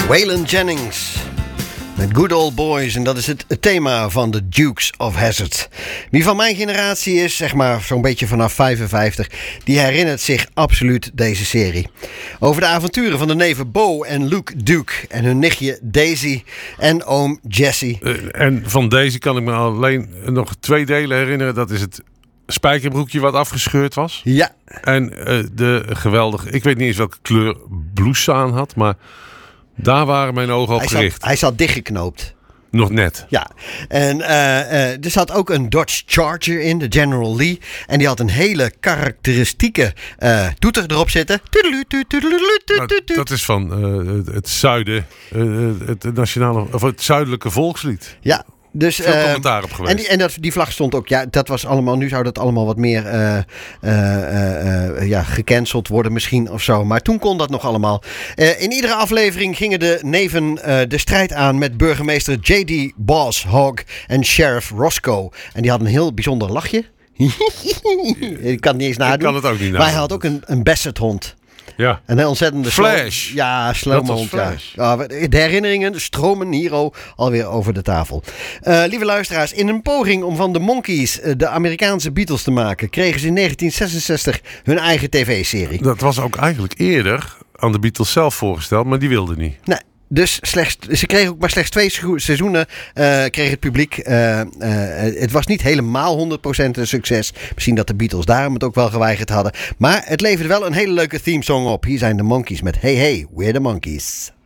Waylon Jennings met Good Old Boys. En dat is het thema van de Dukes of Hazzard. Wie van mijn generatie is, zeg maar zo'n beetje vanaf 55... die herinnert zich absoluut deze serie. Over de avonturen van de neven Bo en Luke Duke... en hun nichtje Daisy en oom Jesse. En van Daisy kan ik me alleen nog 2 delen herinneren. Dat is het spijkerbroekje wat afgescheurd was. Ja. En de geweldige... Ik weet niet eens welke kleur blouse ze aan had, maar... Daar waren mijn ogen op gericht. Hij zat dichtgeknoopt. Nog net. Ja. En er zat ook een Dodge Charger in, de General Lee. En die had een hele karakteristieke toeter erop zitten. Dat is van het zuiden, het zuidelijke volkslied. Ja. Dus, veel commentaar op geweest. En die vlag stond ook. Ja, dat was allemaal. Nu zou dat allemaal wat meer gecanceld worden, misschien of zo. Maar toen kon dat nog allemaal. In iedere aflevering gingen de neven de strijd aan met burgemeester J.D. Boss Hogg en sheriff Roscoe. En die hadden een heel bijzonder lachje. Ik kan het niet eens nadoen. Ik kan het ook niet nadoen. Maar hij had ook een Basset-hond. Ja. Een heel ontzettende Flash. Slowmond. Ja. De herinneringen stromen hier alweer over de tafel. Lieve luisteraars, in een poging om van de Monkees de Amerikaanse Beatles te maken, kregen ze in 1966 hun eigen tv-serie. Dat was ook eigenlijk eerder aan de Beatles zelf voorgesteld, maar die wilden niet. Nee. Dus ze kregen ook maar slechts 2 seizoenen kreeg het publiek. Het was niet helemaal 100% een succes. Misschien dat de Beatles daarom het ook wel geweigerd hadden. Maar het leverde wel een hele leuke themesong op. Hier zijn de Monkees met Hey Hey, We're the Monkees.